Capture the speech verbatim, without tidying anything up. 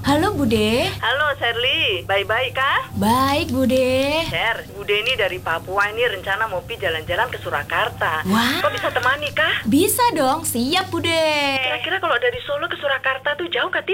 Halo Bude. Halo Sherly, baik-baik kah? Baik Bude. Sher, Bude ini dari Papua ini rencana mau pi jalan-jalan ke Surakarta. Wah. Kok bisa temani kah? Bisa dong, siap Bude. Kira-kira kalau dari Solo ke Surakarta tuh jauh kah, Ti?